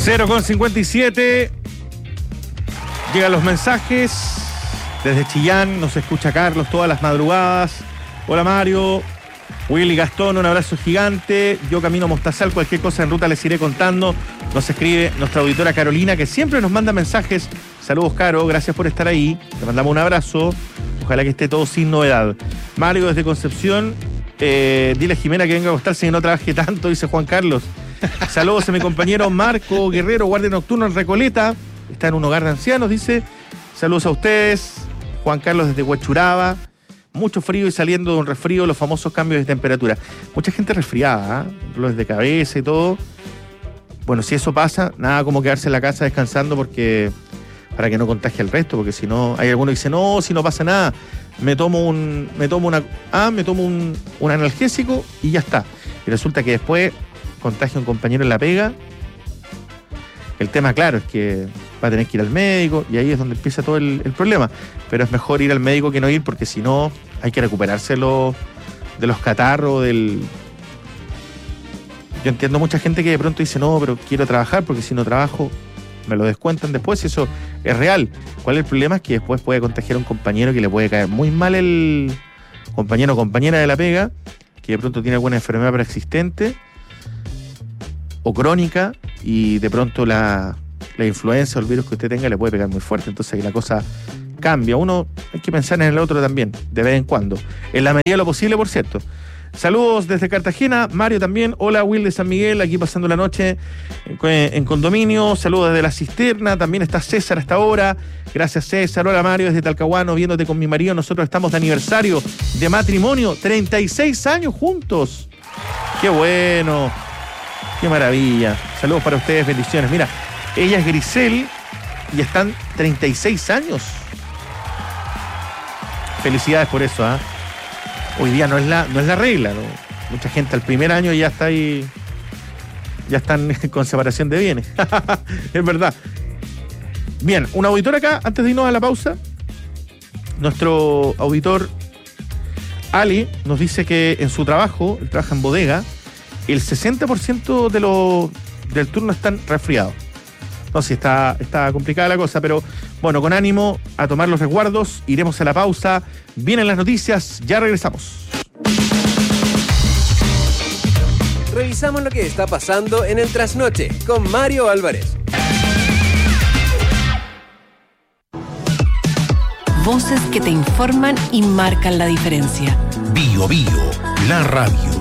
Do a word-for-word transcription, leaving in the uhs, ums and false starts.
cero con cincuenta y siete. Llegan los mensajes. Desde Chillán nos escucha Carlos todas las madrugadas. Hola Mario. Willy Gastón, un abrazo gigante. Yo camino a Mostazal, cualquier cosa en ruta les iré contando. Nos escribe nuestra auditora Carolina, que siempre nos manda mensajes. Saludos, Caro, gracias por estar ahí. Le mandamos un abrazo. Ojalá que esté todo sin novedad. Mario desde Concepción. Eh, dile a Jimena que venga a acostarse y no trabaje tanto, dice Juan Carlos. Saludos a mi compañero Marco Guerrero, guardia nocturno en Recoleta. Está en un hogar de ancianos, dice. Saludos a ustedes. Juan Carlos desde Huachuraba. Mucho frío y saliendo de un resfrío, los famosos cambios de temperatura. Mucha gente resfriada, ¿eh? Dolores de cabeza y todo. Bueno, si eso pasa, nada como quedarse en la casa descansando porque para que no contagie al resto, porque si no, hay algunos que dicen, no, si no pasa nada, me tomo un, me tomo una, ah, me tomo un, un analgésico y ya está. Y resulta que después contagia a un compañero en la pega. El tema, claro, es que va a tener que ir al médico y ahí es donde empieza todo el, el problema. Pero es mejor ir al médico que no ir porque si no hay que recuperarse lo, de los catarros, del... Yo entiendo mucha gente que de pronto dice, no, pero quiero trabajar porque si no trabajo me lo descuentan después y eso es real. ¿Cuál es el problema? Es que después puede contagiar a un compañero que le puede caer muy mal el compañero o compañera de la pega, que de pronto tiene alguna enfermedad preexistente o crónica y de pronto la, la influenza o el virus que usted tenga le puede pegar muy fuerte. Entonces ahí la cosa cambia. Uno hay que pensar en el otro también, de vez en cuando. En la medida de lo posible, por cierto. Saludos desde Cartagena, Mario también. Hola, Will de San Miguel, aquí pasando la noche en, en condominio. Saludos desde La Cisterna, también está César hasta ahora. Gracias, César. Hola, Mario, desde Talcahuano, viéndote con mi marido. Nosotros estamos de aniversario de matrimonio, treinta y seis años juntos. ¡Qué bueno! ¡Qué maravilla! Saludos para ustedes, bendiciones. Mira, ella es Grisel y están treinta y seis años. Felicidades por eso, ¿ah? ¿eh? Hoy día no es la, no es la regla, ¿no? Mucha gente al primer año ya está ahí, ya están con separación de bienes. Es verdad. Bien, un auditor acá, antes de irnos a la pausa. Nuestro auditor Ali nos dice que en su trabajo, él trabaja en bodega, el sesenta por ciento de los del turno están resfriados. No sé, está, está complicada la cosa, pero bueno, con ánimo a tomar los resguardos, iremos a la pausa, vienen las noticias, ya regresamos. Revisamos lo que está pasando en el Trasnoche con Mario Álvarez. Voces que te informan y marcan la diferencia. Bio Bio, la radio.